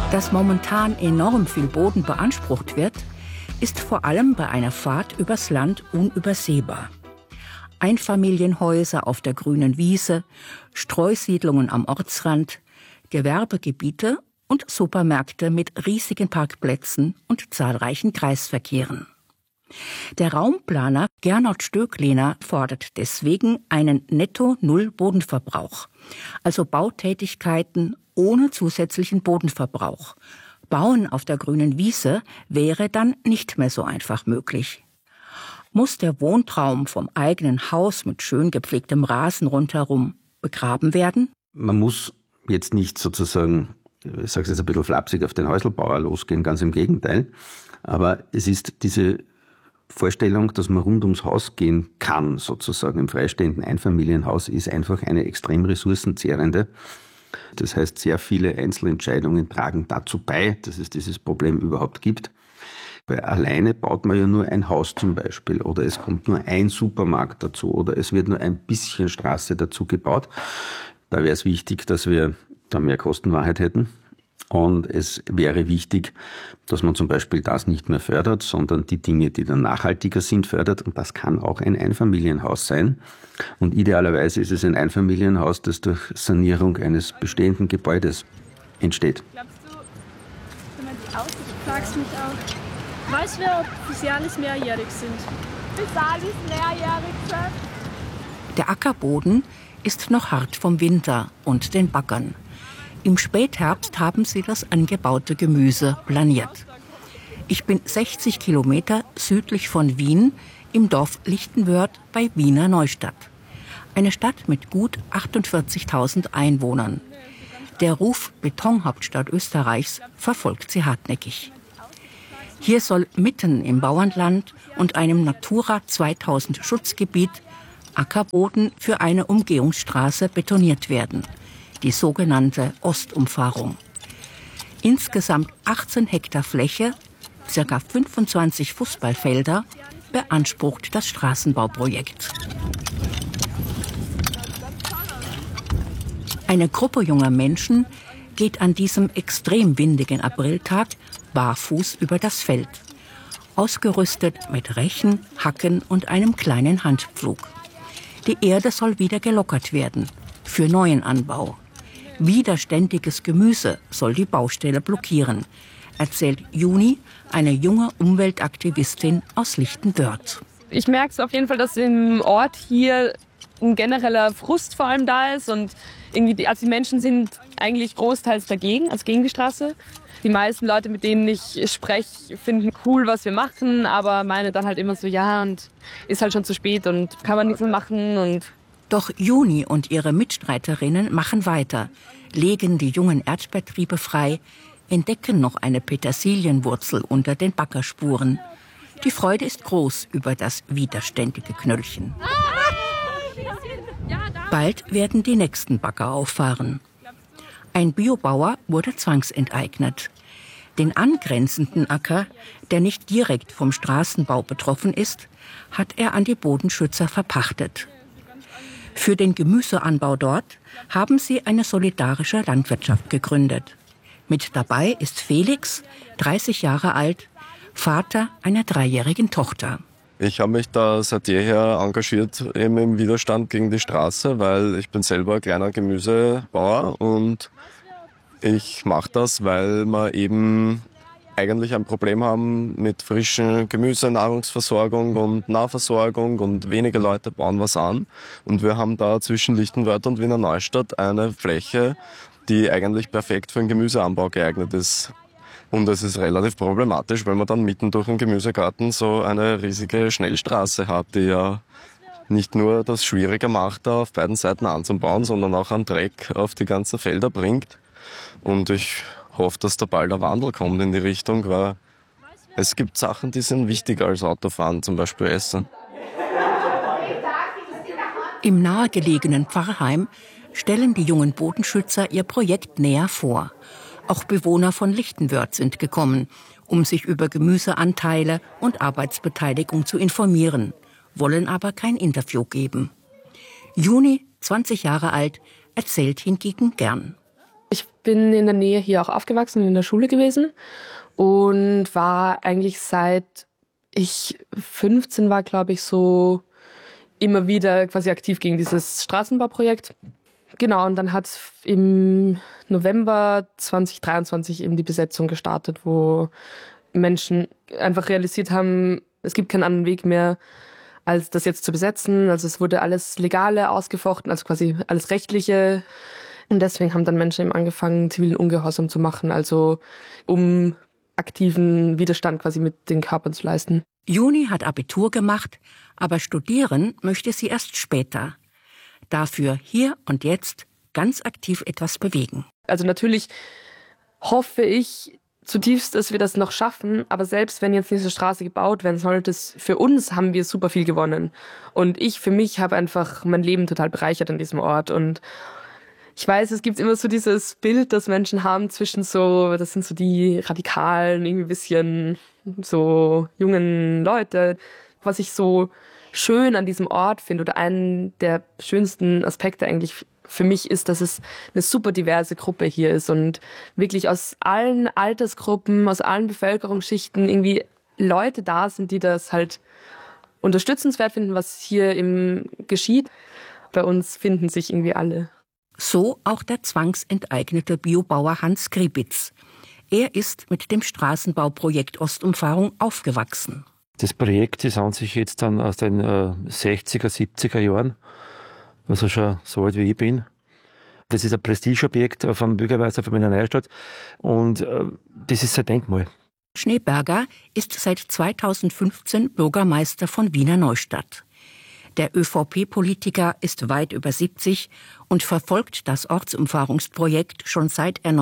Dass momentan enorm viel Boden beansprucht wird, ist vor allem bei einer Fahrt übers Land unübersehbar. Einfamilienhäuser auf der grünen Wiese, Streusiedlungen am Ortsrand, Gewerbegebiete und Supermärkte mit riesigen Parkplätzen und zahlreichen Kreisverkehren. Der Raumplaner Gernot Stöckliner fordert deswegen einen Netto-Null-Bodenverbrauch, also Bautätigkeiten ohne zusätzlichen Bodenverbrauch. Bauen auf der grünen Wiese wäre dann nicht mehr so einfach möglich. Muss der Wohntraum vom eigenen Haus mit schön gepflegtem Rasen rundherum begraben werden? Man muss jetzt nicht sozusagen, ich sage es jetzt ein bisschen flapsig, auf den Häuselbauer losgehen, ganz im Gegenteil. Aber es ist diese Vorstellung, dass man rund ums Haus gehen kann, sozusagen im freistehenden Einfamilienhaus, ist einfach eine extrem ressourcenzehrende. Das heißt, sehr viele Einzelentscheidungen tragen dazu bei, dass es dieses Problem überhaupt gibt. Weil alleine baut man ja nur ein Haus zum Beispiel oder es kommt nur ein Supermarkt dazu oder es wird nur ein bisschen Straße dazu gebaut. Da wäre es wichtig, dass wir da mehr Kostenwahrheit hätten. Und es wäre wichtig, dass man zum Beispiel das nicht mehr fördert, sondern die Dinge, die dann nachhaltiger sind, fördert. Und das kann auch ein Einfamilienhaus sein. Und idealerweise ist es ein Einfamilienhaus, das durch Sanierung eines bestehenden Gebäudes entsteht. Glaubst du, wenn man die aussieht, fragst mich auch, weißt du, ob Physalis mehrjährig sind? Physalis mehrjährig sind? Der Ackerboden ist noch hart vom Winter und den Baggern. Im Spätherbst haben sie das angebaute Gemüse planiert. Ich bin 60 Kilometer südlich von Wien im Dorf Lichtenwörth bei Wiener Neustadt. Eine Stadt mit gut 48.000 Einwohnern. Der Ruf Betonhauptstadt Österreichs verfolgt sie hartnäckig. Hier soll mitten im Bauernland und einem Natura 2000 Schutzgebiet Ackerboden für eine Umgehungsstraße betoniert werden. Die sogenannte Ostumfahrung. Insgesamt 18 Hektar Fläche, ca. 25 Fußballfelder, beansprucht das Straßenbauprojekt. Eine Gruppe junger Menschen geht an diesem extrem windigen Apriltag barfuß über das Feld, ausgerüstet mit Rechen, Hacken und einem kleinen Handpflug. Die Erde soll wieder gelockert werden, für neuen Anbau. Widerständiges Gemüse soll die Baustelle blockieren, erzählt Juni, eine junge Umweltaktivistin aus Lichtenwörth. Ich merke es auf jeden Fall, dass im Ort hier ein genereller Frust vor allem da ist und irgendwie die Menschen sind eigentlich großteils dagegen, also gegen die Straße. Die meisten Leute, mit denen ich spreche, finden cool, was wir machen, aber meinen dann halt immer so, ja, und ist halt schon zu spät und kann man nichts mehr machen. Und Doch Juni und ihre Mitstreiterinnen machen weiter, legen die jungen Erdbeertriebe frei, entdecken noch eine Petersilienwurzel unter den Baggerspuren. Die Freude ist groß über das widerständige Knöllchen. Bald werden die nächsten Bagger auffahren. Ein Biobauer wurde zwangsenteignet. Den angrenzenden Acker, der nicht direkt vom Straßenbau betroffen ist, hat er an die Bodenschützer verpachtet. Für den Gemüseanbau dort haben sie eine solidarische Landwirtschaft gegründet. Mit dabei ist Felix, 30 Jahre alt, Vater einer 3-jährigen Tochter. Ich habe mich da seit jeher engagiert eben im Widerstand gegen die Straße, weil ich bin selber ein kleiner Gemüsebauer und ich mache das, weil wir eben eigentlich ein Problem haben mit frischem Gemüse, Nahrungsversorgung und Nahversorgung und wenige Leute bauen was an. Und wir haben da zwischen Lichtenwörth und Wiener Neustadt eine Fläche, die eigentlich perfekt für den Gemüseanbau geeignet ist. Und es ist relativ problematisch, weil man dann mitten durch den Gemüsegarten so eine riesige Schnellstraße hat, die ja nicht nur das Schwierige macht, da auf beiden Seiten anzubauen, sondern auch einen Dreck auf die ganzen Felder bringt. Und ich hoffe, dass da bald ein Wandel kommt in die Richtung, weil es gibt Sachen, die sind wichtiger als Autofahren, zum Beispiel Essen. Im nahegelegenen Pfarrheim stellen die jungen Bodenschützer ihr Projekt näher vor. Auch Bewohner von Lichtenwörth sind gekommen, um sich über Gemüseanteile und Arbeitsbeteiligung zu informieren, wollen aber kein Interview geben. Juni, 20 Jahre alt, erzählt hingegen gern. Ich bin in der Nähe hier auch aufgewachsen, in der Schule gewesen und war eigentlich seit ich 15 war, glaube ich, so immer wieder quasi aktiv gegen dieses Straßenbauprojekt. Genau, und dann hat im November 2023 eben die Besetzung gestartet, wo Menschen einfach realisiert haben, es gibt keinen anderen Weg mehr, als das jetzt zu besetzen. Also es wurde alles Legale ausgefochten, also quasi alles Rechtliche. Und deswegen haben dann Menschen eben angefangen, zivilen Ungehorsam zu machen, also um aktiven Widerstand quasi mit den Körpern zu leisten. Juni hat Abitur gemacht, aber studieren möchte sie erst später. Dafür hier und jetzt ganz aktiv etwas bewegen. Also natürlich hoffe ich zutiefst, dass wir das noch schaffen, aber selbst wenn jetzt diese Straße gebaut werden sollte, für uns haben wir super viel gewonnen. Und ich für mich habe einfach mein Leben total bereichert an diesem Ort. Und ich weiß, es gibt immer so dieses Bild, das Menschen haben zwischen so, das sind so die radikalen, irgendwie ein bisschen so jungen Leute. Was ich so schön an diesem Ort finde oder einen der schönsten Aspekte eigentlich für mich ist, dass es eine super diverse Gruppe hier ist und wirklich aus allen Altersgruppen, aus allen Bevölkerungsschichten irgendwie Leute da sind, die das halt unterstützenswert finden, was hier eben geschieht. Bei uns finden sich irgendwie alle. So auch der zwangsenteignete Biobauer Hans Kribitz. Er ist mit dem Straßenbauprojekt Ostumfahrung aufgewachsen. Das Projekt ist an sich jetzt dann aus den 60er, 70er Jahren, also schon so alt wie ich bin. Das ist ein Prestigeobjekt vom Bürgermeister von Wiener Neustadt und das ist sein Denkmal. Schneeberger ist seit 2015 Bürgermeister von Wiener Neustadt. Der ÖVP-Politiker ist weit über 70 und verfolgt das Ortsumfahrungsprojekt schon seit er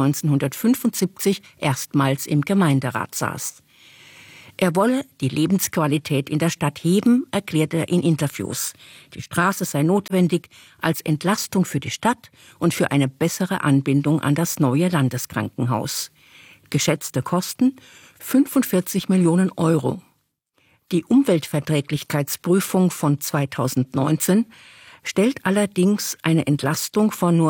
1975 erstmals im Gemeinderat saß. Er wolle die Lebensqualität in der Stadt heben, erklärt er in Interviews. Die Straße sei notwendig als Entlastung für die Stadt und für eine bessere Anbindung an das neue Landeskrankenhaus. Geschätzte Kosten 45 Millionen Euro. Die Umweltverträglichkeitsprüfung von 2019 stellt allerdings eine Entlastung von nur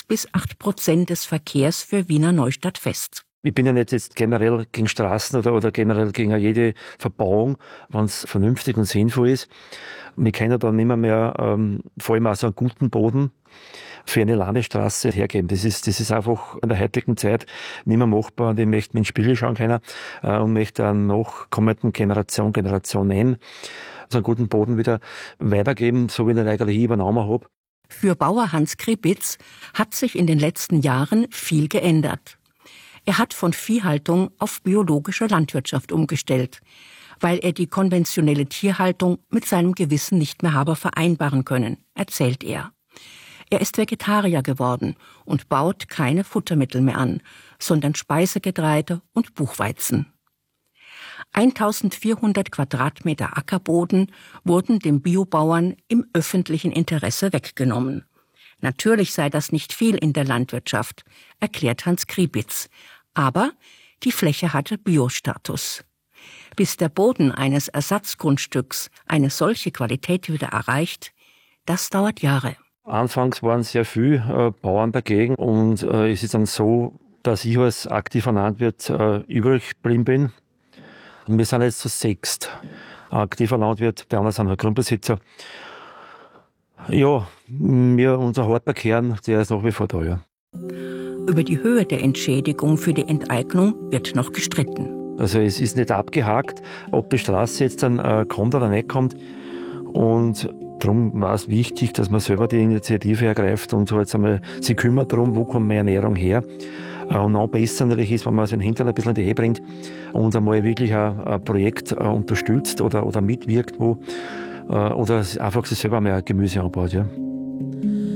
6-8% des Verkehrs für Wiener Neustadt fest. Ich bin ja nicht jetzt generell gegen Straßen oder generell gegen jede Verbauung, wenn es vernünftig und sinnvoll ist. Wir können dann nicht mehr vor allem auch so einen guten Boden für eine Landesstraße hergeben. Das ist einfach in der heutigen Zeit nicht mehr machbar und ich möchte mir in den Spiegel schauen können und möchte dann noch kommenden Generationen so einen guten Boden wieder weitergeben, so wie ich ihn eigentlich übernommen habe. Für Bauer Hans Kribitz hat sich in den letzten Jahren viel geändert. Er hat von Viehhaltung auf biologische Landwirtschaft umgestellt, weil er die konventionelle Tierhaltung mit seinem Gewissen nicht mehr habe vereinbaren können, erzählt er. Er ist Vegetarier geworden und baut keine Futtermittel mehr an, sondern Speisegetreide und Buchweizen. 1400 Quadratmeter Ackerboden wurden dem Biobauern im öffentlichen Interesse weggenommen. Natürlich sei das nicht viel in der Landwirtschaft, erklärt Hans Kribitz. Aber die Fläche hatte Biostatus. Bis der Boden eines Ersatzgrundstücks eine solche Qualität wieder erreicht, das dauert Jahre. Anfangs waren sehr viele Bauern dagegen und es ist dann so, dass ich als aktiver Landwirt übrig geblieben bin. Und wir sind jetzt zu 6 aktiver Landwirt, die anderen sind halt Grundbesitzer. Ja, unser harter Kern, der ist nach wie vor da, ja. Über die Höhe der Entschädigung für die Enteignung wird noch gestritten. Also es ist nicht abgehakt, ob die Straße jetzt dann kommt oder nicht kommt. Und darum war es wichtig, dass man selber die Initiative ergreift und so jetzt einmal sich kümmert darum, wo kommt mehr Ernährung her. Und noch besser natürlich ist, wenn man seinen Hintern ein bisschen in die Höhe bringt und einmal wirklich ein Projekt unterstützt oder mitwirkt, wo oder einfach sich selber mehr Gemüse anbaut. Ja.